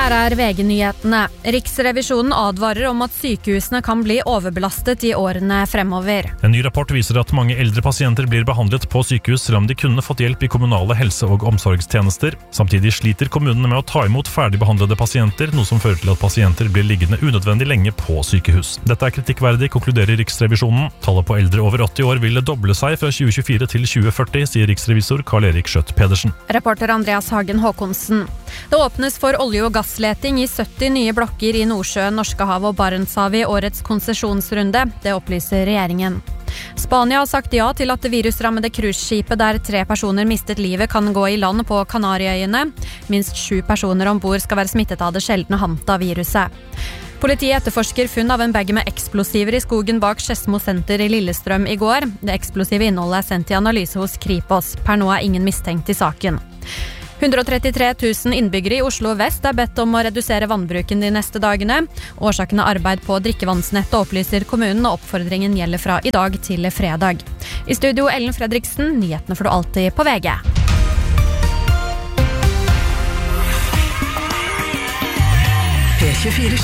Her VG-nyhetene. Riksrevisjonen advarer om at sykehusene kan bli overbelastet I årene fremover. En ny rapport viser at mange eldre pasienter blir behandlet på sykehus selv om de kunne fått hjelp I kommunale helse- og omsorgstjenester. Samtidig sliter kommunene med å ta imot ferdigbehandlede pasienter, noe som fører til at pasienter blir liggende unødvendig lenge på sykehus. Dette kritikkverdig, konkluderer Riksrevisjonen. Tallet på eldre over 80 år vil doble seg fra 2024 til 2040, sier riksrevisor Karl-Erik Skjøtt Pedersen. Reporter Andreas Hagen Håkonsen. Det åpnes for olje- og gassleting I 70 nye blokker I Nordsjøen, Norskehavet og Barentshavet I årets konsesjonsrunde. Det opplyser regjeringen. Spania har sagt ja til at det virusrammede cruiseskipet der 3 personer mistet livet kan gå I land på Kanarieøyene. Minst 7 personer ombord skal være smittet av det sjeldne Hanta-viruset. Politiet etterforsker funn av en bag med eksplosiver I skogen bak Skedsmo senter I Lillestrøm I går. Det eksplosive innholdet sendt til analyse hos Kripos. Per nå ingen mistenkt I saken. 133 000 innbyggere I Oslo Vest bedt om å redusere vannbruken de neste dagene. Årsaken arbeid på drikkevannsnettet opplyser kommunen, og oppfordringen gjelder fra I dag til fredag. I studio Ellen Fredriksen, nyhetene får du alltid på VG. P24